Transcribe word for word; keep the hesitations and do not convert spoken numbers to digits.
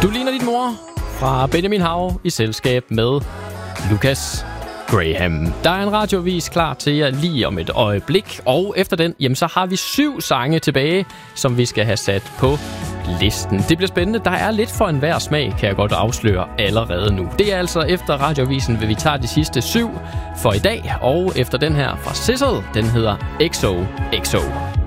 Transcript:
Du ligner din mor fra Benjamin Hav i selskab med Lucas Graham. Der er en radiovis klar til jer lige om et øjeblik, og efter den, jamen, så har vi syv sange tilbage, som vi skal have sat på listen. Det bliver spændende. Der er lidt for enhver smag, kan jeg godt afsløre allerede nu. Det er altså efter radiovisen, vil vi tage de sidste syv for i dag, og efter den her fra Sizzle, den hedder X O X O.